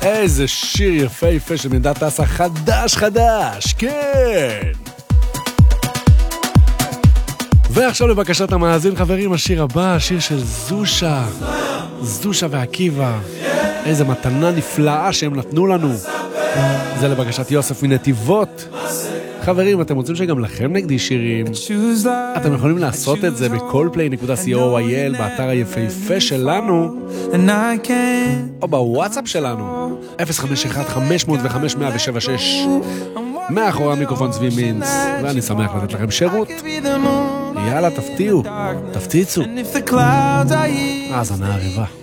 איזה שיר יפה של מנדה טסה חדש, כן. ועכשיו לבקשת המאזין חברים, השיר הבא, השיר של זושה ועקיבא. איזה מתנה נפלאה שהם נתנו לנו. זה לבקשת יוסף מנתיבות. חברים, אתם רוצים שגם לכם נגדי שירים? אתם יכולים לעשות את זה בכל.play.co.il, באתר היפהפה שלנו, או בוואטסאפ שלנו 051-505-176. מאחורי המיקרופון צבי מינץ, ואני שמח לתת לכם שירות. יאללה, תפתיעו, תפציצו. האזנה ערבה.